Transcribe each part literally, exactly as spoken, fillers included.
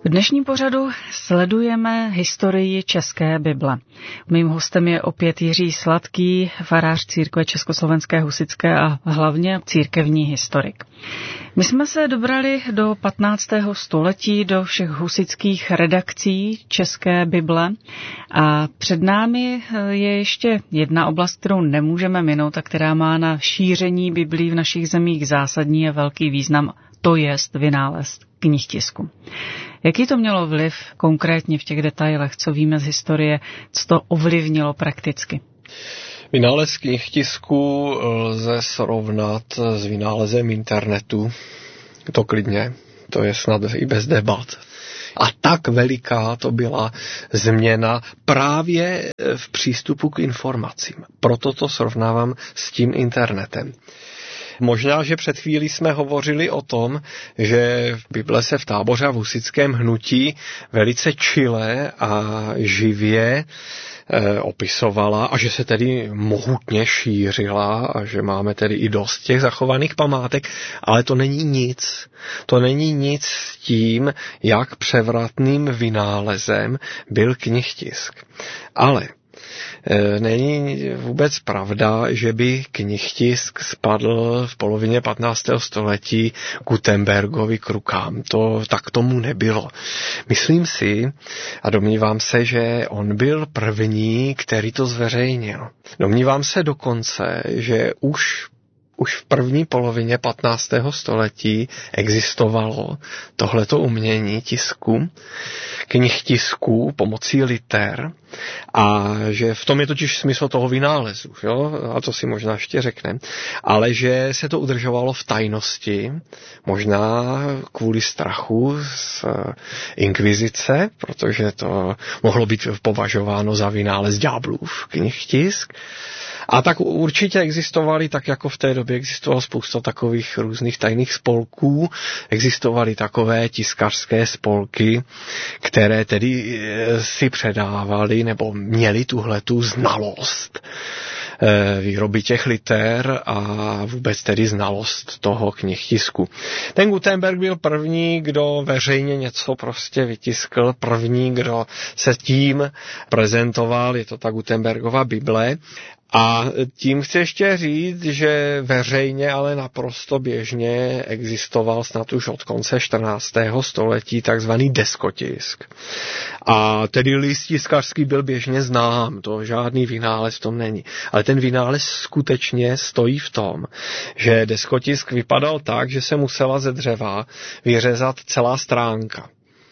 V dnešním pořadu sledujeme historii České Bible. Mým hostem je opět Jiří Sladký, farář církve Československé husitské a hlavně církevní historik. My jsme se dobrali do patnáctého století, do všech husitských redakcí České Bible a před námi je ještě jedna oblast, kterou nemůžeme minout a která má na šíření Biblí v našich zemích zásadní a velký význam, to jest vynález knihtisku. Jaký to mělo vliv konkrétně v těch detailech, co víme z historie, co to ovlivnilo prakticky? Vynález knihtisku lze srovnat s vynálezem internetu. To klidně, to je snad i bez debat. A tak veliká to byla změna právě v přístupu k informacím. Proto to srovnávám s tím internetem. Možná, že před chvílí jsme hovořili o tom, že Bible se v Táboře a v husitském hnutí velice čile a živě e, opisovala a že se tedy mohutně šířila a že máme tedy i dost těch zachovaných památek, ale to není nic. To není nic s tím, jak převratným vynálezem byl knihtisk. Ale není vůbec pravda, že by knihtisk spadl v polovině patnáctého století Gutenbergovi k rukám. To tak tomu nebylo. Myslím si a domnívám se, že on byl první, který to zveřejnil. Domnívám se dokonce, že už Už v první polovině patnáctého století existovalo tohleto umění tisku, knihtisku pomocí liter a že v tom je totiž smysl toho vynálezu, jo? A to si možná ještě řekneme, ale že se to udržovalo v tajnosti, možná kvůli strachu z inkvizice, protože to mohlo být považováno za vynález ďáblův knihtisk. A tak určitě existovaly, tak jako v té době existovalo spousta takových různých tajných spolků, existovaly takové tiskařské spolky, které tedy si předávaly nebo měly tuhletu znalost výroby těch liter a vůbec tedy znalost toho knihtisku. Ten Gutenberg byl první, kdo veřejně něco prostě vytiskl, první, kdo se tím prezentoval, je to ta Gutenbergova Bible. A tím chci ještě říct, že veřejně, ale naprosto běžně existoval snad už od konce čtrnáctého století takzvaný deskotisk. A tedy list tiskařský byl běžně znám, to žádný vynález v tom není. Ale ten vynález skutečně stojí v tom, že deskotisk vypadal tak, že se musela ze dřeva vyřezat celá stránka.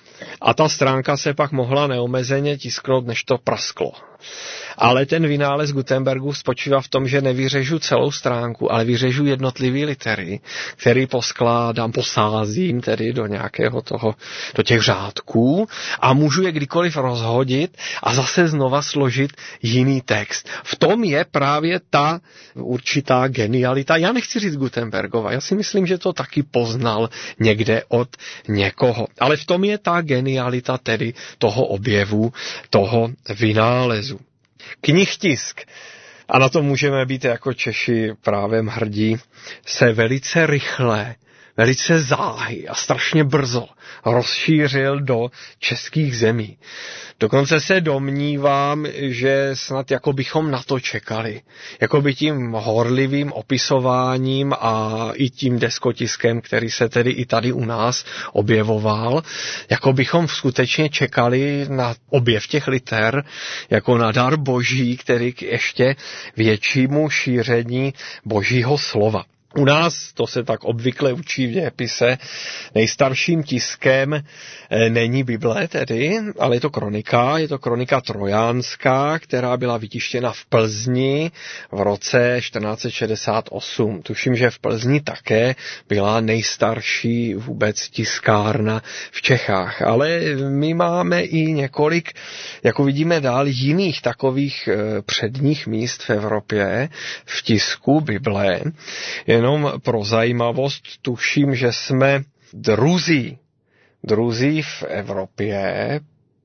A ta stránka se pak mohla neomezeně tisknout, než to prasklo. Ale ten vynález Gutenbergu spočívá v tom, že nevyřežu celou stránku, ale vyřežu jednotlivé litery, který poskládám, posázím tedy do nějakého toho, do těch řádků a můžu je kdykoliv rozhodit a zase znova složit jiný text. V tom je právě ta určitá genialita. Já nechci říct Gutenbergova, já si myslím, že to taky poznal někde od někoho. Ale v tom je ta genialita tedy toho objevu, toho vynálezu. Knihtisk, a na to můžeme být jako Češi právem hrdí, se velice rychle, velice záhy a strašně brzo rozšířil do českých zemí. Dokonce se domnívám, že snad jako bychom na to čekali. Jako by tím horlivým opisováním a i tím deskotiskem, který se tedy i tady u nás objevoval, jako bychom skutečně čekali na objev těch liter, jako na dar boží, který k ještě většímu šíření božího slova. U nás, to se tak obvykle učí v dějepise, nejstarším tiskem není Bible tedy, ale je to kronika, je to kronika trojánská, která byla vytištěna v Plzni v roce čtrnáct set šedesát osm. Tuším, že v Plzni také byla nejstarší vůbec tiskárna v Čechách, ale my máme i několik, jako vidíme dál, jiných takových předních míst v Evropě v tisku Bible. Jenom pro zajímavost tuším, že jsme druzí, druzí v Evropě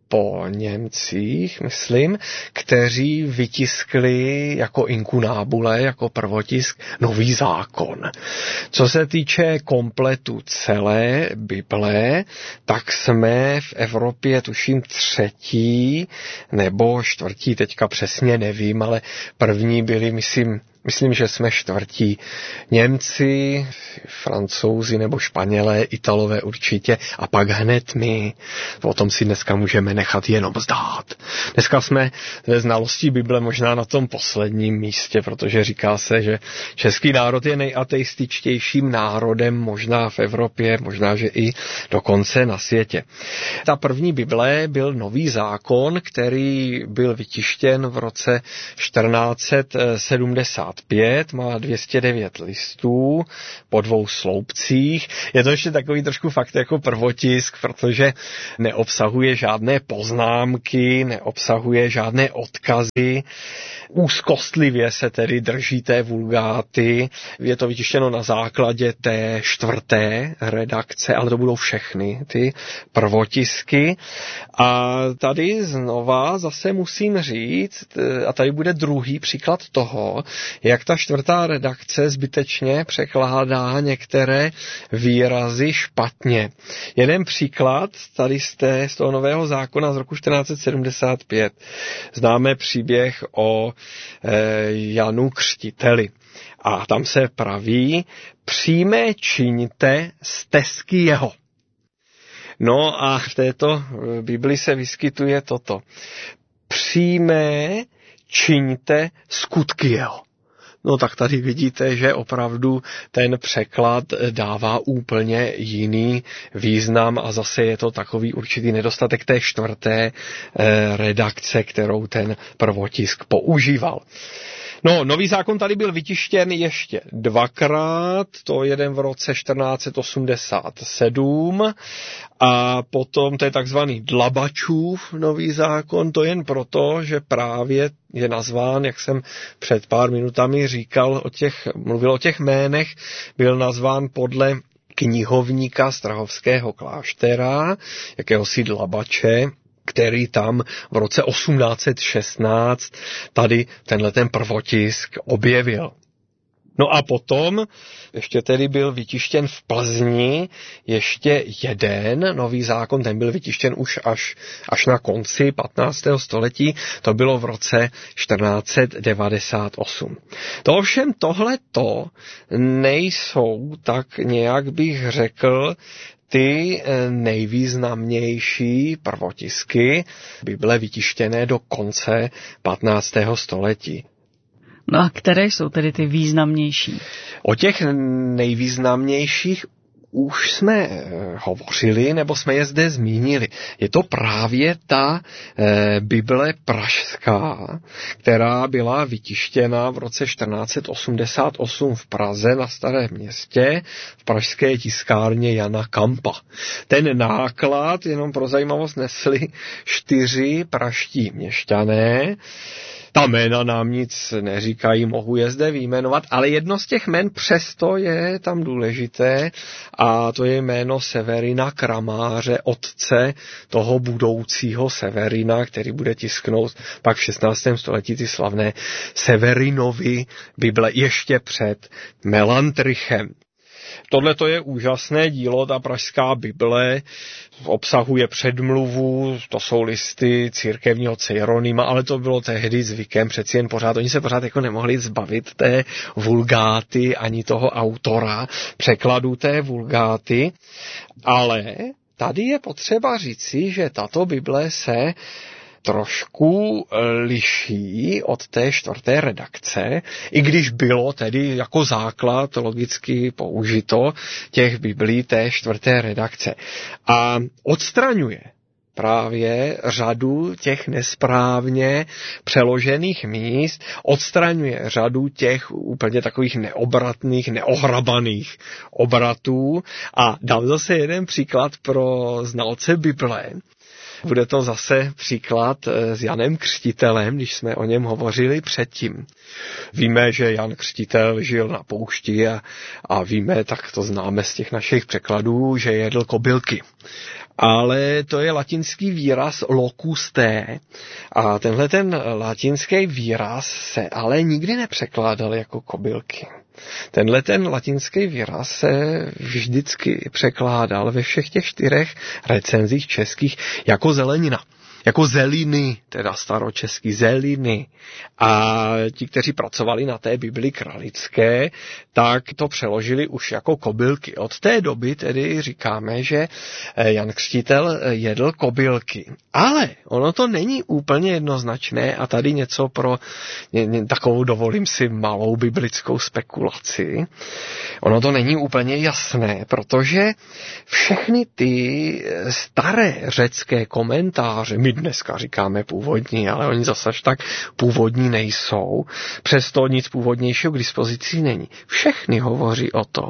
po Němcích, myslím, kteří vytiskli jako inkunábule, jako prvotisk, Nový zákon. Co se týče kompletu celé Bible, tak jsme v Evropě tuším třetí nebo čtvrtí, teďka přesně nevím, ale první byli, myslím, Myslím, že jsme čtvrtí. Němci, Francouzi nebo Španělé, Italové určitě a pak hned my. O tom si dneska můžeme nechat jenom zdát. Dneska jsme ve znalostí Bible možná na tom posledním místě, protože říká se, že český národ je nejateističtějším národem možná v Evropě, možná, že i dokonce na světě. Ta první Bible byl Nový zákon, který byl vytištěn v roce čtrnáct set sedmdesát pět, má dvě stě devět listů po dvou sloupcích. Je to ještě takový trošku fakt jako prvotisk, protože neobsahuje žádné poznámky, neobsahuje žádné odkazy. Úzkostlivě se tedy drží té vulgáty. Je to vytištěno na základě té čtvrté redakce, ale to budou všechny ty prvotisky. A tady znova zase musím říct, a tady bude druhý příklad toho, jak ta čtvrtá redakce zbytečně překládá některé výrazy špatně. Jeden příklad tady z, té, z toho Nového zákona z roku čtrnáct set sedmdesát pět. Známe příběh o e, Janu Křtiteli. A tam se praví, přímé čiňte stezky jeho. No a v této Bibli se vyskytuje toto. Přímé čiňte skutky jeho. No tak tady vidíte, že opravdu ten překlad dává úplně jiný význam a zase je to takový určitý nedostatek té čtvrté redakce, kterou ten prvotisk používal. No, Nový zákon tady byl vytištěn ještě dvakrát, to jeden v roce čtrnáct set osmdesát sedm a potom to je takzvaný Dlabačův Nový zákon, to jen proto, že právě je nazván, jak jsem před pár minutami říkal, o těch, mluvil o těch jménech, byl nazván podle knihovníka Strahovského kláštera, jakéhosi Dlabače, který tam v roce osmnáct set šestnáct tady tenhleten prvotisk objevil. No a potom ještě tedy byl vytištěn v Plzni ještě jeden Nový zákon, ten byl vytištěn už až, až na konci patnáctého století, to bylo v roce čtrnáct set devadesát osm. To ovšem tohleto nejsou, tak nějak bych řekl, ty nejvýznamnější prvotisky Bible vytištěné do konce patnáctého století. No a které jsou tedy ty významnější? O těch nejvýznamnějších už jsme hovořili, nebo jsme je zde zmínili. Je to právě ta e, Bible pražská, která byla vytištěna v roce čtrnáct set osmdesát osm v Praze na Starém Městě v pražské tiskárně Jana Kampa. Ten náklad, jenom pro zajímavost, nesli čtyři pražští měšťané. Ta jména nám nic neříkají, mohu je zde vyjmenovat, ale jedno z těch jmen přesto je tam důležité a to je jméno Severina Kramáře, otce toho budoucího Severina, který bude tisknout pak v šestnáctém století ty slavné Severinovy Bible ještě před Melantrichem. Tohle to je úžasné dílo, ta pražská Bible obsahuje předmluvu, to jsou listy církevního Cejronima, ale to bylo tehdy zvykem, přeci jen pořád, oni se pořád jako nemohli zbavit té vulgáty ani toho autora překladu té vulgáty, ale tady je potřeba říci, že tato Bible se trošku liší od té čtvrté redakce, i když bylo tedy jako základ logicky použito těch biblí té čtvrté redakce. A odstraňuje právě řadu těch nesprávně přeložených míst, odstraňuje řadu těch úplně takových neobratných, neohrabaných obratů a dám zase jeden příklad pro znalce Bible. Bude to zase příklad s Janem Křtitelem, když jsme o něm hovořili předtím. Víme, že Jan Křtitel žil na poušti a, a víme, tak to známe z těch našich překladů, že jedl kobylky. Ale to je latinský výraz locus te a tenhle ten latinský výraz se ale nikdy nepřekládal jako kobylky. Tenhle ten latinský výraz se vždycky překládal ve všech těch čtyřech recenzích českých jako zelenina. Jako zeliny, teda staročeský zeliny. A ti, kteří pracovali na té Bibli kralické, tak to přeložili už jako kobylky. Od té doby tedy říkáme, že Jan Křtitel jedl kobylky. Ale ono to není úplně jednoznačné a tady něco pro takovou, dovolím si, malou biblickou spekulaci. Ono to není úplně jasné, protože všechny ty staré řecké komentáře, my dneska říkáme původní, ale oni zase tak původní nejsou, přesto nic původnějšího k dispozici není. Všechny hovoří o tom,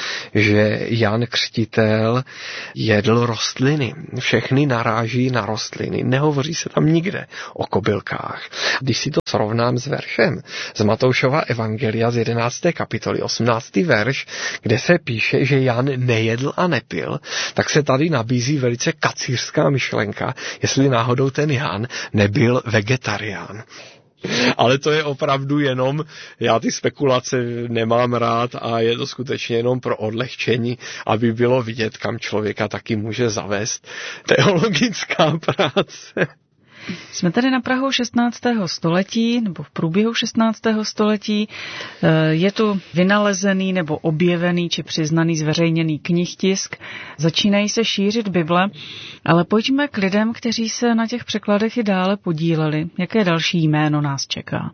že Jan Křtitel jedl rostliny. Všechny naráží na rostliny. Nehovoří se tam nikde o kobylkách. Když si to srovnám s veršem z Matoušova evangelia z jedenácté kapitoly, osmnáctý verš, kde se píše, že Jan nejedl a nepil, tak se tady nabízí velice kacířská myšlenka, jestli náhodou ten Jan nebyl vegetarián. Ale to je opravdu jenom, já ty spekulace nemám rád a je to skutečně jenom pro odlehčení, aby bylo vidět, kam člověka taky může zavést teologická práce. Jsme tady na prahu šestnáctého století, nebo v průběhu šestnáctého století. Je tu vynalezený nebo objevený či přiznaný zveřejněný knihtisk. Začínají se šířit Bible, ale pojďme k lidem, kteří se na těch překladech i dále podíleli. Jaké další jméno nás čeká?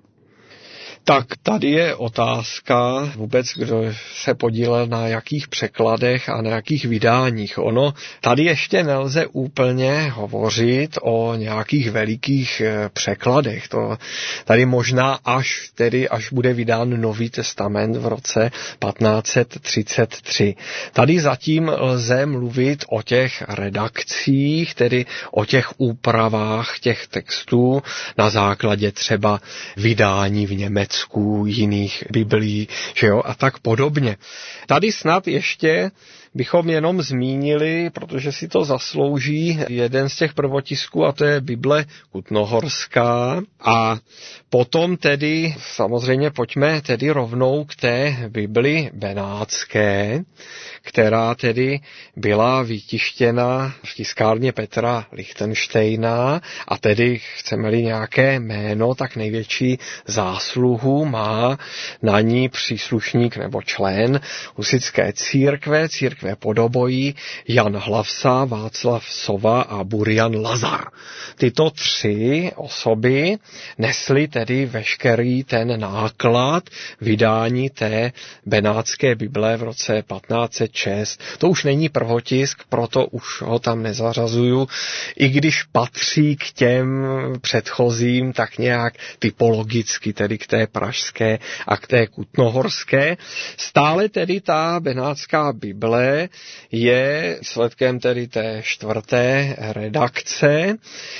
Tak tady je otázka vůbec, kdo se podílel na jakých překladech a na jakých vydáních. Ono tady ještě nelze úplně hovořit o nějakých velikých překladech. To tady možná až, tedy až bude vydán Nový testament v roce patnáct set třicet tři. Tady zatím lze mluvit o těch redakcích, tedy o těch úpravách těch textů na základě třeba vydání v Německu, jiných biblií, že jo, a tak podobně. Tady snad ještě bychom jenom zmínili, protože si to zaslouží, jeden z těch prvotisků, a to je Bible Kutnohorská. A potom tedy, samozřejmě pojďme tedy rovnou k té Bibli Benátské, která tedy byla vytištěna v tiskárně Petra Lichtenštejna a tedy chceme-li nějaké jméno, tak největší zásluhu má na ní příslušník nebo člen husitské církve, církve Podobojí, Jan Hlavsa, Václav Sova a Burian Lazar. Tyto tři osoby nesly tedy veškerý ten náklad vydání té benátské Bible v roce patnáct set šest. To už není prvotisk, proto už ho tam nezařazuju, i když patří k těm předchozím tak nějak typologicky, tedy k té pražské a k té kutnohorské. Stále tedy ta benátská Bible je sledkem tedy té čtvrté redakce,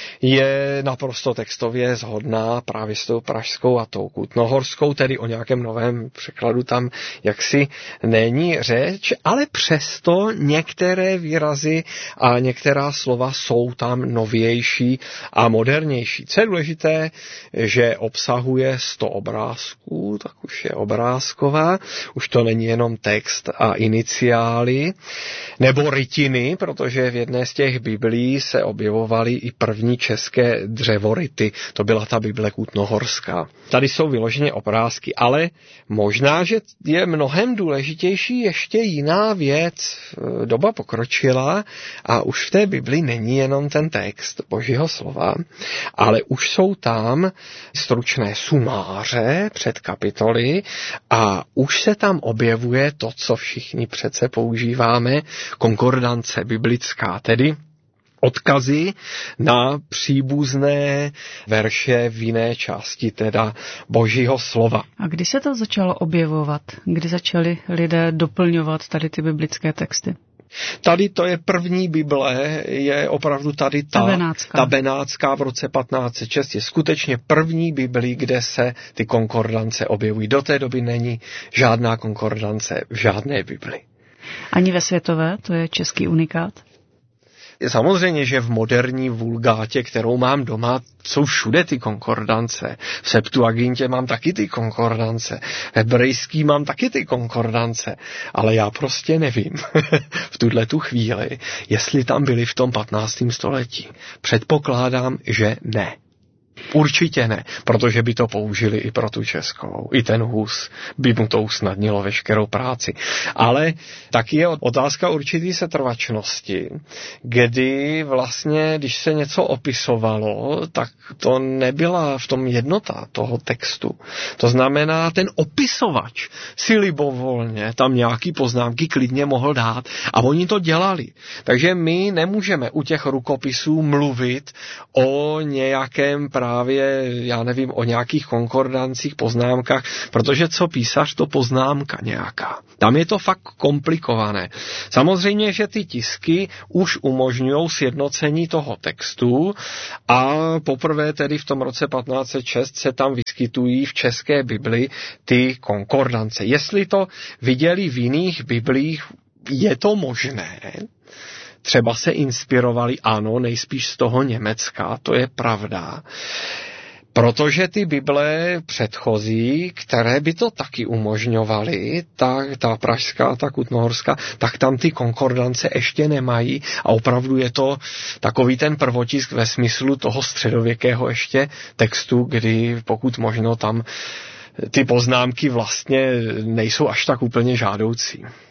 je naprosto textově shodná právě s tou pražskou a tou kutnohorskou, tedy o nějakém novém překladu tam jaksi není řeč, ale přesto některé výrazy a některá slova jsou tam novější a modernější. Co je důležité, že obsahuje sto obrázků, tak už je obrázková, už to není jenom text a iniciály, nebo rytiny, protože v jedné z těch biblí se objevovaly i první české dřevoryty, to byla ta Bible Kutnohorská. Tady jsou vyloženě obrázky, ale možná, že je mnohem důležitější ještě jiná věc. Doba pokročila a už v té Bibli není jenom ten text Božího slova, ale už jsou tam stručné sumáře před kapitoly a už se tam objevuje to, co všichni přece používáme, konkordance biblická, tedy odkazy na příbuzné verše v jiné části, teda Božího slova. A kdy se to začalo objevovat? Kdy začali lidé doplňovat tady ty biblické texty? Tady to je první Bible, je opravdu tady ta, ta benátská. ta benátská v roce patnáct set šest, je skutečně první Biblii, kde se ty konkordance objevují. Do té doby není žádná konkordance v žádné Bibli. Ani ve světové, to je český unikát? Samozřejmě, že v moderní vulgátě, kterou mám doma, jsou všude ty konkordance. V Septuagintě mám taky ty konkordance. V hebrejský mám taky ty konkordance. Ale já prostě nevím v tuhle tu chvíli, jestli tam byly v tom patnáctém století. Předpokládám, že ne. Určitě ne, protože by to použili i pro tu českou. I ten Hus by mu to usnadnilo veškerou práci. Ale taky je otázka určitý setrvačnosti, kdy vlastně, když se něco opisovalo, tak to nebyla v tom jednota toho textu. To znamená, ten opisovač si libovolně tam nějaký poznámky klidně mohl dát a oni to dělali. Takže my nemůžeme u těch rukopisů mluvit o nějakém právě, já nevím, o nějakých konkordancích, poznámkách, protože co písař, to poznámka nějaká. Tam je to fakt komplikované. Samozřejmě, že ty tisky už umožňují sjednocení toho textu a poprvé tedy v tom roce patnáct set šest se tam vyskytují v české Bibli ty konkordance. Jestli to viděli v jiných Biblích, je to možné. Třeba se inspirovali, ano, nejspíš z toho Německa, to je pravda. Protože ty Bible předchozí, které by to taky umožňovaly, tak ta pražská, ta kutnohorská, tak tam ty konkordance ještě nemají a opravdu je to takový ten prvotisk ve smyslu toho středověkého ještě textu, kdy pokud možno tam ty poznámky vlastně nejsou až tak úplně žádoucí.